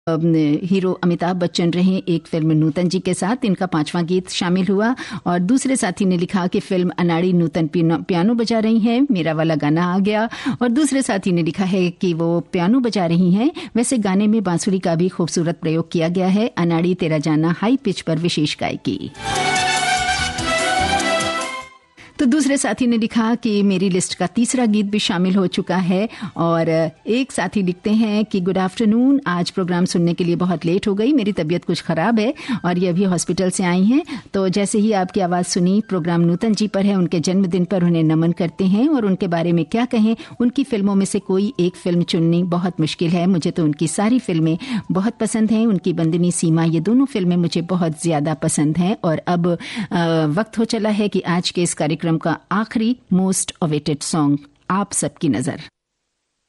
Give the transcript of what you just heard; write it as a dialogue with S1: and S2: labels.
S1: Hero Amitabh Bachchan रहे एक film नूतन जी के साथ। इनका 5वां गीत शामिल हुआ और दूसरे साथी ने लिखा कि फिल्म अनाड़ी नूतन पियानो बजा रही है, मेरा वाला गाना आ गया। और दूसरे साथी ने लिखा है कि वो पियानो बजा रही हैं, वैसे गाने में बांसुरी का भी खूबसूरत प्रयोग किया गया है। अनाड़ी तेरा जाना हाई पिच पर विशेष गायकी। तो दूसरे साथी ने लिखा कि मेरी लिस्ट का तीसरा गीत भी शामिल हो चुका है। और एक साथी लिखते हैं कि गुड आफ्टरनून, आज प्रोग्राम सुनने के लिए बहुत लेट हो गई, मेरी तबीयत कुछ खराब है और ये अभी हॉस्पिटल से आई हैं। तो जैसे ही आपकी आवाज़ सुनी, प्रोग्राम नूतन जी पर है, उनके जन्मदिन पर उन्हें नमन करते हैं। और उनके बारे में क्या कहें, उनकी फिल्मों में से कोई एक फिल्म चुननी बहुत मुश्किल है। मुझे तो उनकी सारी फिल्में बहुत पसंद हैं। उनकी बंदनी सीमा, ये दोनों फिल्में मुझे बहुत ज़्यादा पसंद हैं। और अब वक्त हो चला है कि आज के इस कार्यक्रम का आखिरी मोस्ट अवेटेड सॉन्ग आप सबकी नजर।